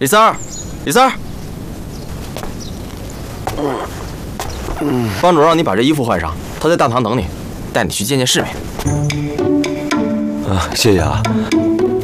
李三儿，李三儿，帮主让你把这衣服换上，他在大堂等你，带你去见见世面。 谢谢啊。